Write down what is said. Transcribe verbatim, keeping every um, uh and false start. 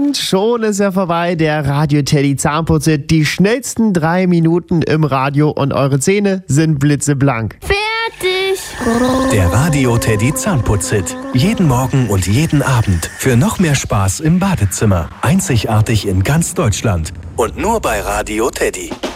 Und schon ist er vorbei, der Radio Teddy Zahnputzhit. Die schnellsten drei Minuten im Radio und eure Zähne sind blitzeblank. Fertig! Der Radio Teddy Zahnputzhit. Jeden Morgen und jeden Abend. Für noch mehr Spaß im Badezimmer. Einzigartig in ganz Deutschland. Und nur bei Radio Teddy.